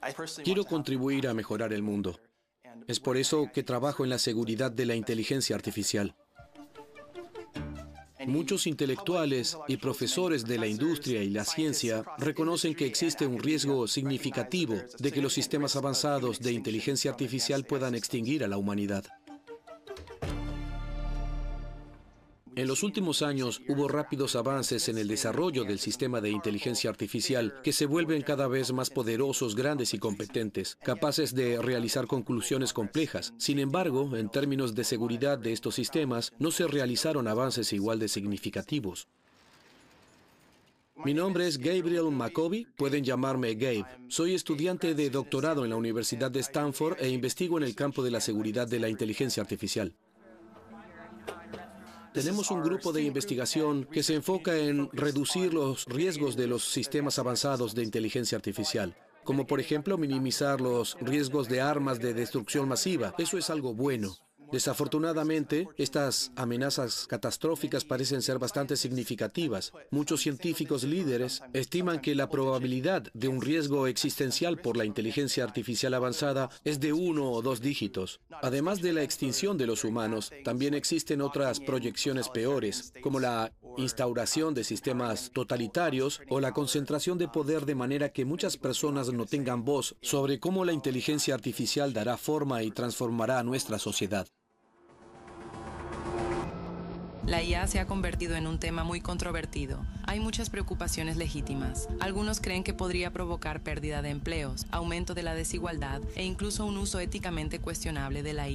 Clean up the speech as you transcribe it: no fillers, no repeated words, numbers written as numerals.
Quiero contribuir a mejorar el mundo. Es por eso que trabajo en la seguridad de la inteligencia artificial. Muchos intelectuales y profesores de la industria y la ciencia reconocen que existe un riesgo significativo de que los sistemas avanzados de inteligencia artificial puedan extinguir a la humanidad. En los últimos años hubo rápidos avances en el desarrollo del sistema de inteligencia artificial que se vuelven cada vez más poderosos, grandes y competentes, capaces de realizar conclusiones complejas. Sin embargo, en términos de seguridad de estos sistemas, no se realizaron avances igual de significativos. Mi nombre es Gabriel McCovey, pueden llamarme Gabe. Soy estudiante de doctorado en la Universidad de Stanford e investigo en el campo de la seguridad de la inteligencia artificial. Tenemos un grupo de investigación que se enfoca en reducir los riesgos de los sistemas avanzados de inteligencia artificial, como por ejemplo minimizar los riesgos de armas de destrucción masiva. Eso es algo bueno. Desafortunadamente, estas amenazas catastróficas parecen ser bastante significativas. Muchos científicos líderes estiman que la probabilidad de un riesgo existencial por la inteligencia artificial avanzada es de 1 o 2 dígitos. Además de la extinción de los humanos, también existen otras proyecciones peores, como la instauración de sistemas totalitarios o la concentración de poder de manera que muchas personas no tengan voz sobre cómo la inteligencia artificial dará forma y transformará a nuestra sociedad. La IA se ha convertido en un tema muy controvertido. Hay muchas preocupaciones legítimas. Algunos creen que podría provocar pérdida de empleos, aumento de la desigualdad e incluso un uso éticamente cuestionable de la IA.